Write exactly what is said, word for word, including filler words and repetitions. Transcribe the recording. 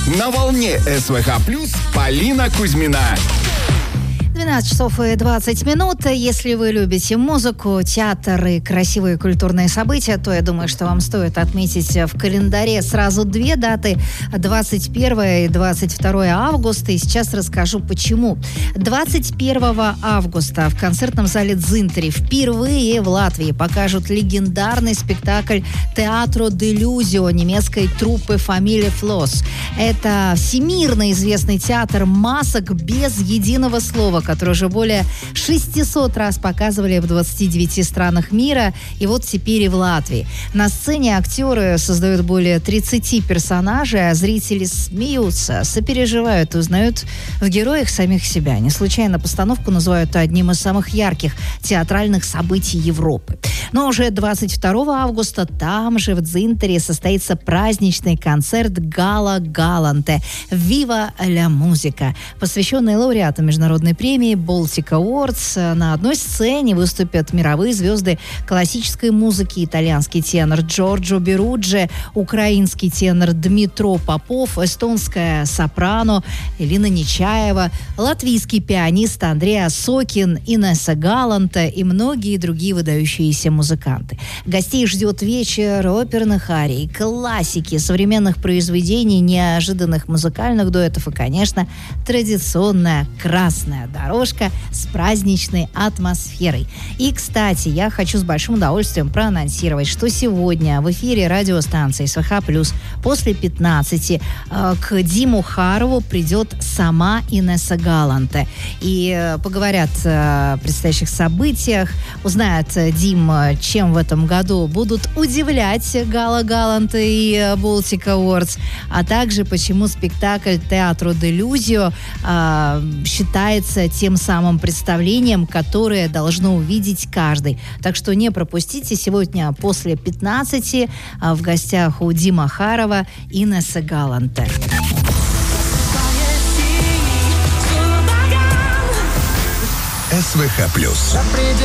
На волне СВХ плюс Полина Кузьмина. двенадцать часов и двадцать минут. Если вы любите музыку, театр и красивые культурные события, то я думаю, что вам стоит отметить в календаре сразу две даты: двадцать первое и двадцать второе августа. И сейчас расскажу, почему. двадцать первого августа в концертном зале Дзинтери впервые в Латвии покажут легендарный спектакль «Театро делюзио» немецкой труппы «Фамилия Флосс». Это всемирно известный театр масок без единого слова, который уже более шестьсот раз показывали в двадцати девяти странах мира, и вот теперь и в Латвии. На сцене актеры создают более тридцати персонажей, а зрители смеются, сопереживают и узнают в героях самих себя. Не случайно постановку называют одним из самых ярких театральных событий Европы. Но уже двадцать второго августа там же в Дзинтери состоится праздничный концерт «Гала Галанте» «Вива ля музика», посвященный лауреатам международной премии Baltic Awards. На одной сцене выступят мировые звезды классической музыки: итальянский тенор Джорджо Беруджи, украинский тенор Дмитро Попов, эстонская сопрано Элина Нечаева, латвийский пианист Андрей Сокин, Инесса Галанте и многие другие выдающиеся музыканты. Гостей ждет вечер оперных арий, классики, современных произведений, неожиданных музыкальных дуэтов и, конечно, традиционная красная дорожка с праздничной атмосферой. И, кстати, я хочу с большим удовольствием проанонсировать, что сегодня в эфире радиостанции СВХ плюс после пятнадцати э, к Диму Харову придет сама Инесса Галанте. И э, поговорят о предстоящих событиях, узнает э, Дим, чем в этом году будут удивлять Гала Галанте и э, Baltic Awards, а также почему спектакль «Театро делюзио» э, считается тем самым представлением, которое должно увидеть каждый. Так что не пропустите. Сегодня после пятнадцати в гостях у Дима Харова Инесса Галанте. СВХ плюс.